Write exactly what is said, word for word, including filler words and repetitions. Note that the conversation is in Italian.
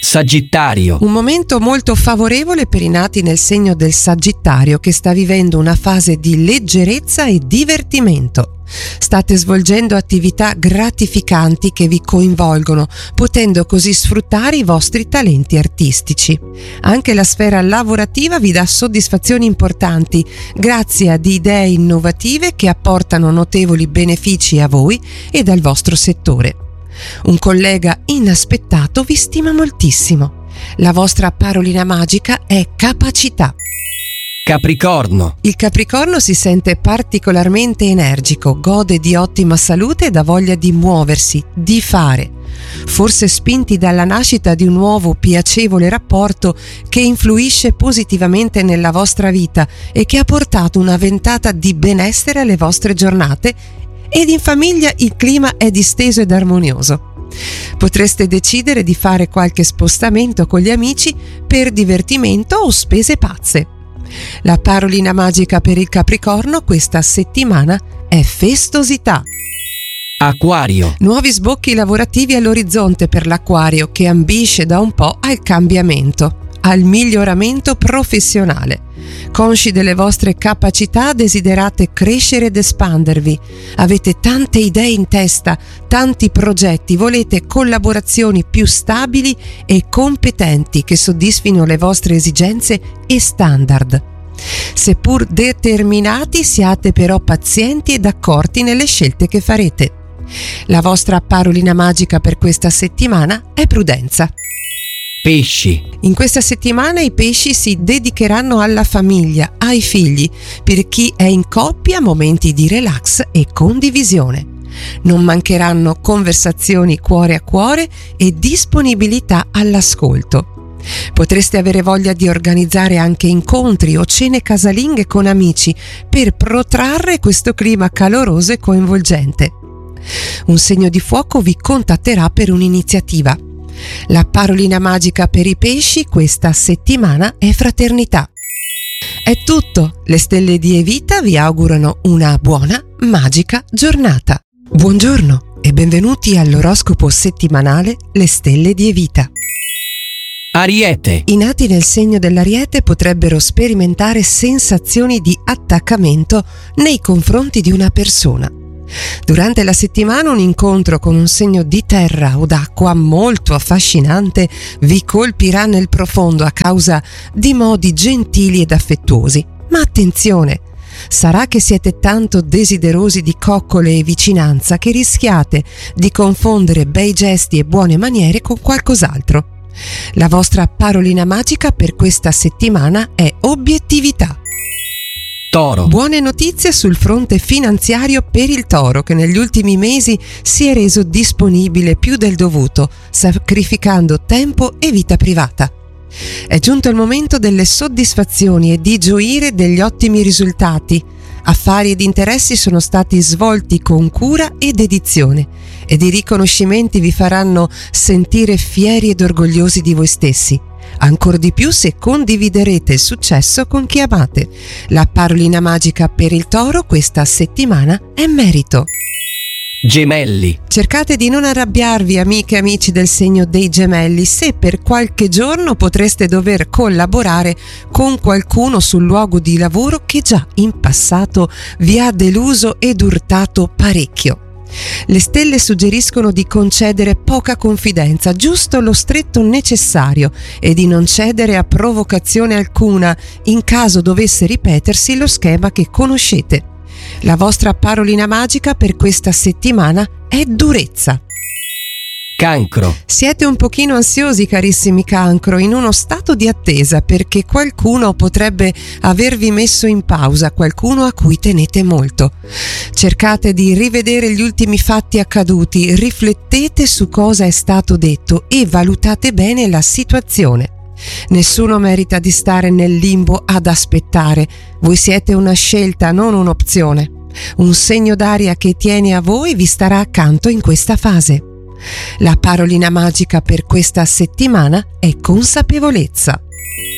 Sagittario. Un momento molto favorevole per i nati nel segno del Sagittario, che sta vivendo una fase di leggerezza e divertimento. State svolgendo attività gratificanti che vi coinvolgono, potendo così sfruttare i vostri talenti artistici. Anche la sfera lavorativa vi dà soddisfazioni importanti, grazie ad idee innovative che apportano notevoli benefici a voi e al vostro settore. Un collega inaspettato vi stima moltissimo. La vostra parolina magica è capacità. Capricorno. Il Capricorno si sente particolarmente energico, gode di ottima salute ed ha voglia di muoversi, di fare. Forse spinti dalla nascita di un nuovo piacevole rapporto che influisce positivamente nella vostra vita e che ha portato una ventata di benessere alle vostre giornate, ed in famiglia il clima è disteso ed armonioso. Potreste decidere di fare qualche spostamento con gli amici per divertimento o spese pazze. La parolina magica per il Capricorno questa settimana è festosità. Acquario. Nuovi sbocchi lavorativi all'orizzonte per l'Acquario, che ambisce da un po' al cambiamento, al miglioramento professionale. Consci delle vostre capacità, desiderate crescere ed espandervi. Avete tante idee in testa, tanti progetti, volete collaborazioni più stabili e competenti che soddisfino le vostre esigenze e standard. Seppur determinati, siate però pazienti ed accorti nelle scelte che farete. La vostra parolina magica per questa settimana è prudenza. Pesci. In questa settimana i pesci si dedicheranno alla famiglia, ai figli. Per chi è in coppia, momenti di relax e condivisione. Non mancheranno conversazioni cuore a cuore e disponibilità all'ascolto. Potreste avere voglia di organizzare anche incontri o cene casalinghe con amici per protrarre questo clima caloroso e coinvolgente. Un segno di fuoco vi contatterà per un'iniziativa. La parolina magica per i pesci questa settimana è fraternità. È tutto, le stelle di Evita vi augurano una buona, magica giornata. Buongiorno e benvenuti all'oroscopo settimanale Le stelle di Evita. Ariete. I nati nel segno dell'Ariete potrebbero sperimentare sensazioni di attaccamento nei confronti di una persona. Durante la settimana un incontro con un segno di terra o d'acqua molto affascinante vi colpirà nel profondo a causa di modi gentili ed affettuosi. Ma attenzione! Sarà che siete tanto desiderosi di coccole e vicinanza che rischiate di confondere bei gesti e buone maniere con qualcos'altro. La vostra parolina magica per questa settimana è obiettività. Toro. Buone notizie sul fronte finanziario per il Toro, che negli ultimi mesi si è reso disponibile più del dovuto, sacrificando tempo e vita privata. È giunto il momento delle soddisfazioni e di gioire degli ottimi risultati. Affari ed interessi sono stati svolti con cura e dedizione ed i riconoscimenti vi faranno sentire fieri ed orgogliosi di voi stessi. Ancor di più se condividerete il successo con chi amate. La parolina magica per il Toro questa settimana è merito. Gemelli. Cercate di non arrabbiarvi, amiche e amici del segno dei Gemelli, se per qualche giorno potreste dover collaborare con qualcuno sul luogo di lavoro che già in passato vi ha deluso ed urtato parecchio. Le stelle suggeriscono di concedere poca confidenza, giusto lo stretto necessario, e di non cedere a provocazione alcuna in caso dovesse ripetersi lo schema che conoscete. La vostra parolina magica per questa settimana è durezza. Cancro. Siete un pochino ansiosi, carissimi Cancro, in uno stato di attesa perché qualcuno potrebbe avervi messo in pausa, qualcuno a cui tenete molto. Cercate di rivedere gli ultimi fatti accaduti, riflettete su cosa è stato detto e valutate bene la situazione. Nessuno merita di stare nel limbo ad aspettare. Voi siete una scelta, non un'opzione. Un segno d'aria che tiene a voi vi starà accanto in questa fase. La parolina magica per questa settimana è consapevolezza.